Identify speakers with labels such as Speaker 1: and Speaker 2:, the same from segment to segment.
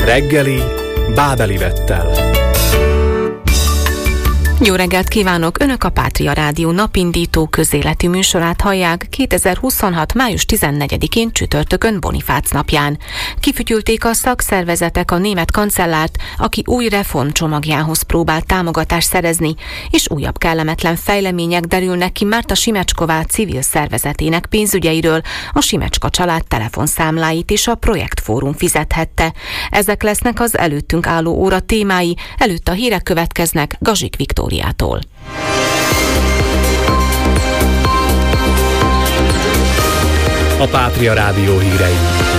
Speaker 1: Reggeli Bábeli Vettel.
Speaker 2: Jó reggelt kívánok! Önök a Pátria Rádió napindító közéleti műsorát hallják 2026. május 14-én csütörtökön Bonifác napján. Kifütyülték a szakszervezetek a német kancellárt, aki új reformcsomagjához próbál támogatást szerezni, és újabb kellemetlen fejlemények derülnek ki Márta Simecsková civil szervezetének pénzügyeiről, a Simecska család telefonszámláit is a Projektfórum fizethette. Ezek lesznek az előttünk álló óra témái, előtt a hírek következnek Gazsik Viktóriától.
Speaker 1: A Pátria Rádió hírei.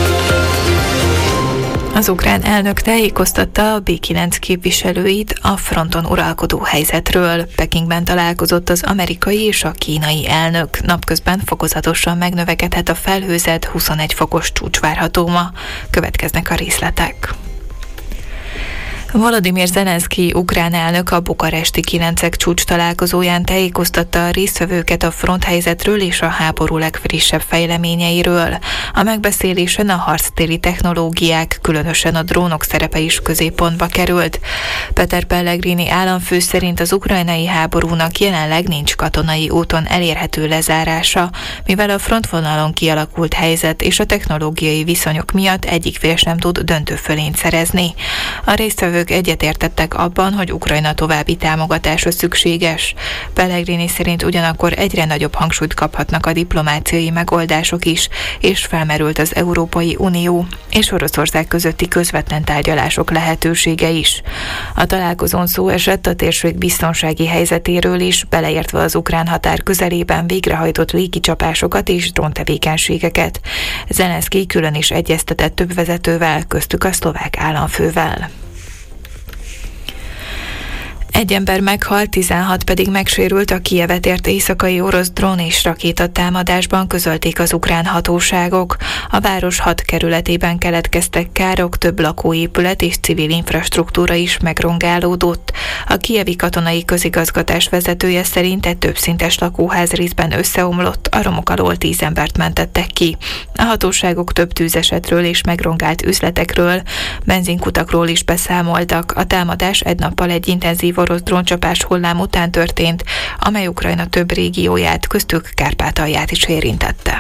Speaker 3: Az ukrán elnök tájékoztatta a B9 képviselőit a fronton uralkodó helyzetről. Pekingben találkozott az amerikai és a kínai elnök. Napközben fokozatosan megnövekedhet a felhőzet, 21 fokos csúcs várható ma. Következnek a részletek. Volodymyr Zelenszky ukrán elnök a bukaresti 9-ek csúcs találkozóján tájékoztatta a résztvevőket a fronthelyzetről és a háború legfrissebb fejleményeiről. A megbeszélésen a harctéri technológiák, különösen a drónok szerepe is középpontba került. Peter Pellegrini államfő szerint az ukrajnai háborúnak jelenleg nincs katonai úton elérhető lezárása, mivel a frontvonalon kialakult helyzet és a technológiai viszonyok miatt egyik fél sem tud döntőfölényt szerezni. A résztvevők egyetértettek abban, hogy Ukrajna további támogatása szükséges. Pellegrini szerint ugyanakkor egyre nagyobb hangsúlyt kaphatnak a diplomáciai megoldások is, és felmerült az Európai Unió és Oroszország közötti közvetlen tárgyalások lehetősége is. A találkozón szó esett a térség biztonsági helyzetéről is, beleértve az ukrán határ közelében végrehajtott légicsapásokat és dróntevékenységeket. Zelenszky külön is egyeztetett több vezetővel, köztük a szlovák államfővel. Egy ember meghalt, 16 pedig megsérült a Kijevet ért éjszakai orosz drón és rakétatámadásban, közölték az ukrán hatóságok. A város 6 kerületében keletkeztek károk, több lakóépület és civil infrastruktúra is megrongálódott. A kijevi katonai közigazgatás vezetője szerint egy többszintes lakóház részben összeomlott, a romok alól 10 embert mentettek ki. A hatóságok több tűzesetről és megrongált üzletekről, benzinkutakról is beszámoltak. A támadás egy nappal egy intenzív orosz dróncsapás hullám után történt, amely Ukrajna több régióját, köztük Kárpátalját is érintette.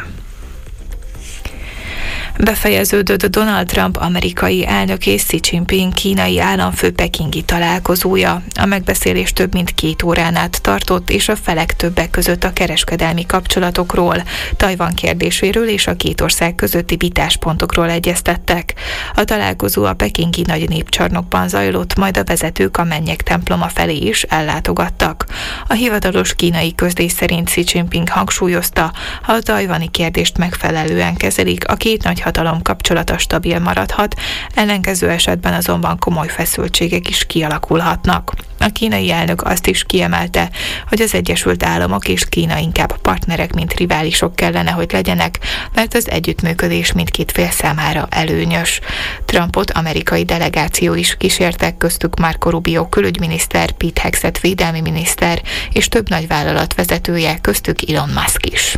Speaker 3: Befejeződött Donald Trump amerikai elnök és Xi Jinping kínai államfő pekingi találkozója. A megbeszélés több mint 2 órán át tartott, és a felek többek között a kereskedelmi kapcsolatokról, Tajvan kérdéséről és a két ország közötti vitáspontokról egyeztettek. A találkozó a pekingi nagy népcsarnokban zajlott, majd a vezetők a mennyek temploma felé is ellátogattak. A hivatalos kínai közlés szerint Xi Jinping hangsúlyozta, ha a tajvani kérdést megfelelően kezelik, a két nagy hatalom kapcsolata stabil maradhat, ellenkező esetben azonban komoly feszültségek is kialakulhatnak. A kínai elnök azt is kiemelte, hogy az Egyesült Államok és Kína inkább partnerek, mint riválisok kellene, hogy legyenek, mert az együttműködés mindkét fél számára előnyös. Trumpot amerikai delegáció is kísértek, köztük Marco Rubio külügyminiszter, Pete Hegseth védelmi miniszter és több nagyvállalat vezetője, köztük Elon Musk is.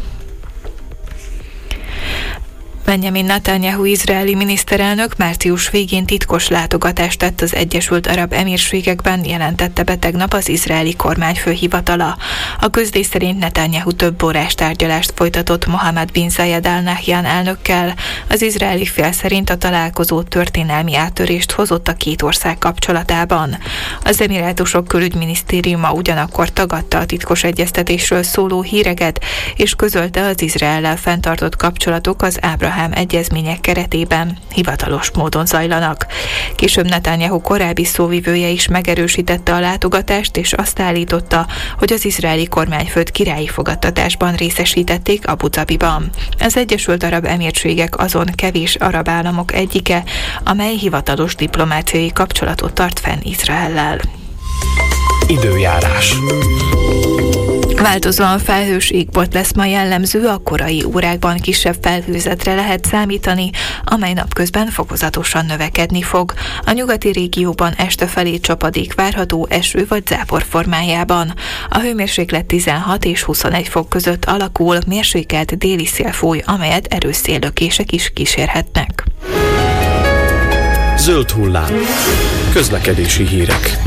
Speaker 3: Benjamin Netanyahu izraeli miniszterelnök március végén titkos látogatást tett az Egyesült Arab Emírségekben, jelentette be tegnap az izraeli kormányfő hivatala. A közlés szerint Netanyahu több órás tárgyalást folytatott Mohammed bin Zayed Al Nahyan elnökkel. Az izraeli fél szerint a találkozó történelmi áttörést hozott a két ország kapcsolatában. Az Emirátusok külügyminisztériuma ugyanakkor tagadta a titkos egyeztetésről szóló híreket, és közölte, az Izraellel fenntartott kapcsolatok az Ábrahám egyezmények keretében hivatalos módon zajlanak. Később Netanyahu korábbi szóvivője is megerősítette a látogatást, és azt állította, hogy az izraeli kormányfőt királyi fogadtatásban részesítették Abu Dhabiban. Az Egyesült Arab Emírségek azon kevés arab államok egyike, amely hivatalos diplomáciai kapcsolatot tart fenn Izraellel.
Speaker 1: Időjárás.
Speaker 3: Változóan felhős égbolt lesz ma jellemző, a korai órákban kisebb felhőzetre lehet számítani, amely napközben fokozatosan növekedni fog. A nyugati régióban este felé csapadék várható, eső vagy zápor formájában. A hőmérséklet 16 és 21 fok között alakul, mérsékelt déli szél fúj, amelyet erős széllökések is kísérhetnek.
Speaker 1: Zöld hullám. Közlekedési hírek.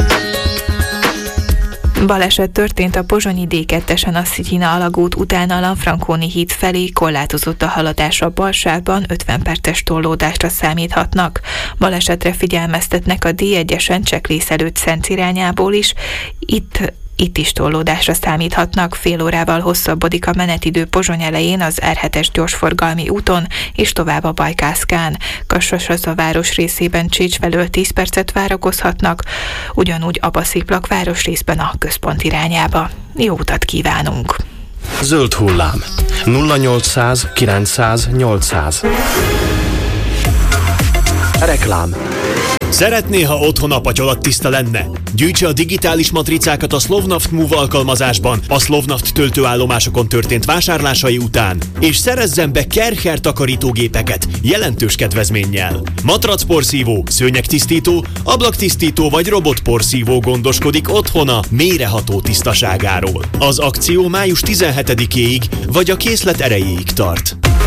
Speaker 3: Baleset történt a pozsonyi D2-esen a Szityina alagút után a Lanfranconi híd felé, korlátozott a haladás a bal sávban, 50 perces torlódásra számíthatnak. Balesetre figyelmeztetnek a D1-esen Cseklész előtt Szenc irányából is, itt is torlódásra számíthatnak, fél órával hosszabbodik a menetidő Pozsony elején az R7-es gyorsforgalmi úton, és tovább a Bajkászkán. Kassas a város részében Csécs felől 10 percet várakozhatnak, ugyanúgy Abasziplak városrészben a központ irányába. Jó utat kívánunk!
Speaker 1: Zöld hullám. 0800 900 800. Reklám.
Speaker 4: Szeretné, ha otthon a patyolat tiszta lenne? Gyűjtse a digitális matricákat a Slovnaft Move alkalmazásban a Slovnaft töltőállomásokon történt vásárlásai után, és szerezzen be Kercher takarítógépeket jelentős kedvezménnyel. Matracporszívó, szőnyegtisztító, ablaktisztító vagy robotporszívó gondoskodik otthona mélyreható tisztaságáról. Az akció május 17-éig vagy a készlet erejéig tart.